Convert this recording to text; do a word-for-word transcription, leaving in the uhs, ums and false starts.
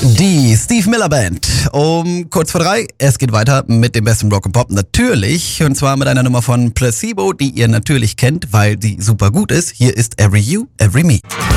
Die Steve Miller Band. Um kurz vor drei. Es geht weiter mit dem besten Rock and Pop. Natürlich. Und zwar mit einer Nummer von Placebo, die ihr natürlich kennt, weil sie super gut ist. Hier ist Every You, Every Me.